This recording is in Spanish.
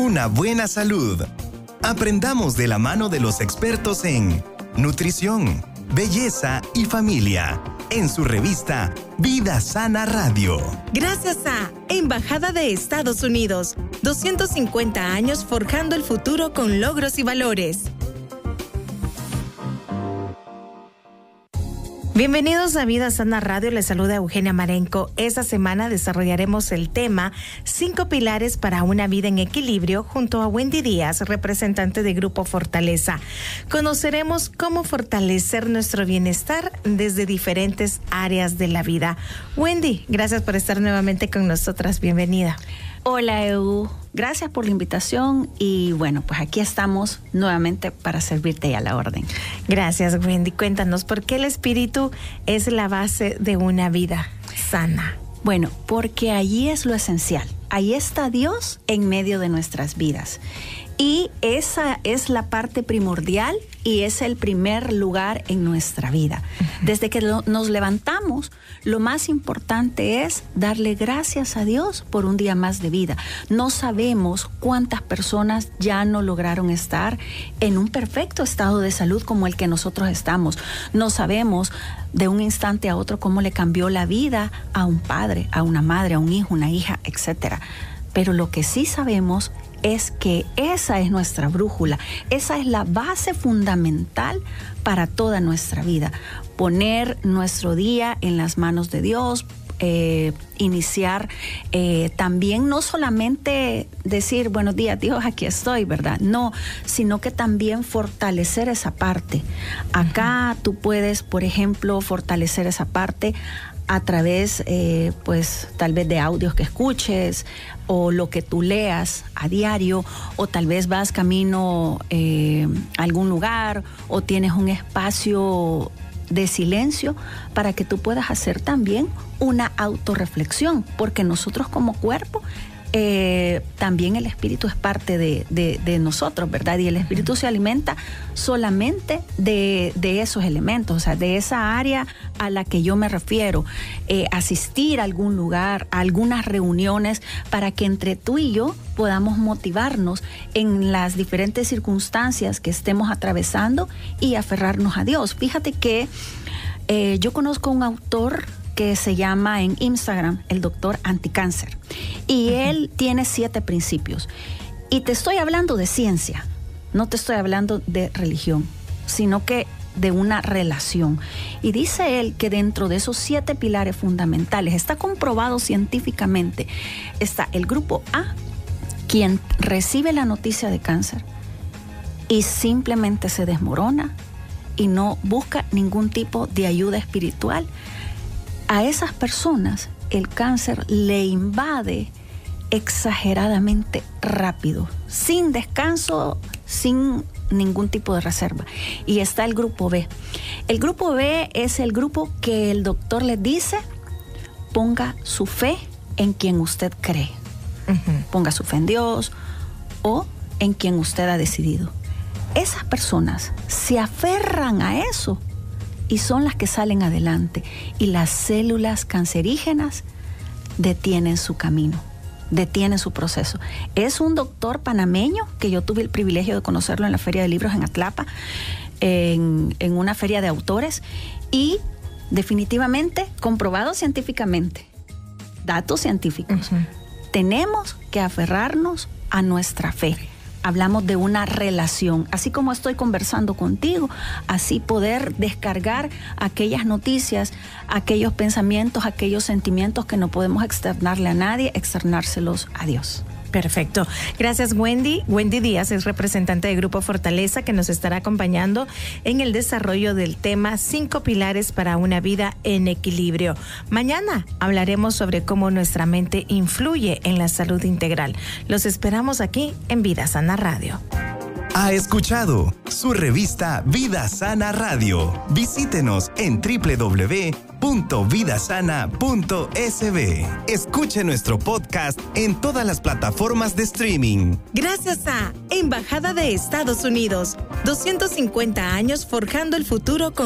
una buena salud. Aprendamos de la mano de los expertos en nutrición, belleza y familia, en su revista Vida Sana Radio. Gracias a Embajada de Estados Unidos, 250 años forjando el futuro con logros y valores. Bienvenidos a Vida Sana Radio, les saluda Eugenia Marenco. Esta semana desarrollaremos el tema 5 pilares para una vida en equilibrio junto a Wendy Díaz, representante de Grupo Fortaleza. Conoceremos cómo fortalecer nuestro bienestar desde diferentes áreas de la vida. Wendy, gracias por estar nuevamente con nosotras, bienvenida. Hola Eu, gracias por la invitación y bueno, pues aquí estamos nuevamente para servirte y a la orden. Gracias Wendy, cuéntanos, ¿por qué el espíritu es la base de una vida sana? Bueno, porque allí es lo esencial, ahí está Dios en medio de nuestras vidas. Y esa es la parte primordial y es el primer lugar en nuestra vida. Desde que nos levantamos, lo más importante es darle gracias a Dios por un día más de vida. No sabemos cuántas personas ya no lograron estar en un perfecto estado de salud como el que nosotros estamos. No sabemos de un instante a otro cómo le cambió la vida a un padre, a una madre, a un hijo, una hija, etc. Pero lo que sí sabemos es que esa es nuestra brújula, esa es la base fundamental para toda nuestra vida. Poner nuestro día en las manos de Dios, iniciar también no solamente decir buenos días Dios, aquí estoy, ¿verdad? No, sino que también fortalecer esa parte. Acá tú puedes, por ejemplo, fortalecer esa parte a través, pues, tal vez de audios que escuches o lo que tú leas a diario, o tal vez vas camino a algún lugar o tienes un espacio de silencio para que tú puedas hacer también una autorreflexión, porque nosotros como cuerpo, también el espíritu es parte de nosotros, ¿verdad? Y el espíritu se alimenta solamente de esos elementos, o sea, de esa área a la que yo me refiero. Asistir a algún lugar, a algunas reuniones, para que entre tú y yo podamos motivarnos en las diferentes circunstancias que estemos atravesando y aferrarnos a Dios. Fíjate que yo conozco un autor que se llama en Instagram el doctor Anticáncer, y él tiene 7 principios. Y te estoy hablando de ciencia, no te estoy hablando de religión, sino que de una relación. Y dice él que dentro de esos 7 pilares fundamentales, está comprobado científicamente, está el grupo A, quien recibe la noticia de cáncer y simplemente se desmorona y no busca ningún tipo de ayuda espiritual. A esas personas el cáncer le invade exageradamente rápido, sin descanso, sin ningún tipo de reserva. Y está el grupo B. El grupo B es el grupo que el doctor les dice: ponga su fe en quien usted cree. Ponga su fe en Dios o en quien usted ha decidido. Esas personas se aferran a eso y son las que salen adelante, y las células cancerígenas detienen su camino, detienen su proceso. Es un doctor panameño que yo tuve el privilegio de conocerlo en la Feria de Libros en Atlapa, en una feria de autores, y definitivamente comprobado científicamente, datos científicos. Tenemos que aferrarnos a nuestra fe. Hablamos de una relación, así como estoy conversando contigo, así poder descargar aquellas noticias, aquellos pensamientos, aquellos sentimientos que no podemos externarle a nadie, externárselos a Dios. Perfecto. Gracias, Wendy. Wendy Díaz es representante de Grupo Fortaleza, que nos estará acompañando en el desarrollo del tema 5 pilares para una vida en equilibrio. Mañana hablaremos sobre cómo nuestra mente influye en la salud integral. Los esperamos aquí en Vida Sana Radio. Ha escuchado su revista Vida Sana Radio. Visítenos en www.vidasana.sb. Escuche nuestro podcast en todas las plataformas de streaming. Gracias a Embajada de Estados Unidos, 250 años forjando el futuro con